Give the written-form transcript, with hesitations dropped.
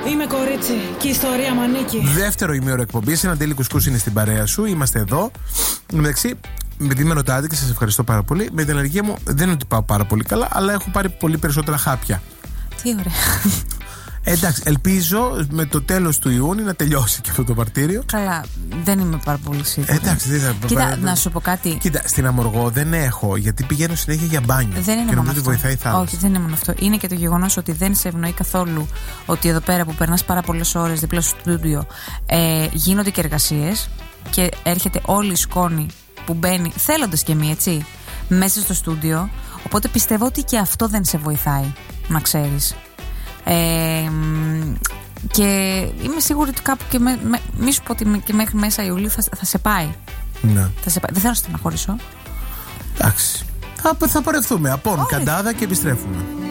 Είμαι κορίτσι και η ιστορία μ' ανήκει. Δεύτερο ημίωρο εκπομπής. Ένα Ντέλη Κουσκούς είναι στην παρέα σου. Είμαστε εδώ. μεταξύ, επειδή με ρωτάτε και σας ευχαριστώ πάρα πολύ, με την αλλεργία μου δεν είναι ότι πάω πάρα πολύ καλά, αλλά έχω πάρει πολύ περισσότερα χάπια. Τι ωραία. Εντάξει, ελπίζω με το τέλος του Ιούνιου να τελειώσει και αυτό το μαρτύριο. Καλά, δεν είμαι πάρα πολύ σίγουρη. Εντάξει, δεν θα. Κοίτα, να σου πω κάτι. Κοίτα, στην Αμοργό δεν έχω, γιατί πηγαίνω συνέχεια για μπάνιο. Δεν είναι μόνο αυτό. Βοηθάει η θάλασσα. Όχι, δεν είναι μόνο αυτό. Είναι και το γεγονός ότι δεν σε ευνοεί καθόλου ότι εδώ πέρα που περνάς πάρα πολλές ώρες δίπλα στο στούντιο γίνονται και εργασίες και έρχεται όλη η σκόνη που μπαίνει, θέλοντας και μη, έτσι, μέσα στο στούντιο. Οπότε πιστεύω ότι και αυτό δεν σε βοηθάει, να ξέρεις. Και είμαι σίγουρη ότι κάπου και μη σου πω ότι και μέχρι μέσα Ιουλίου θα σε πάει. Ναι. Δεν θέλω να στεναχωρήσω. Εντάξει. Θα πορευτούμε. Απόν, Καντάδα και επιστρέφουμε.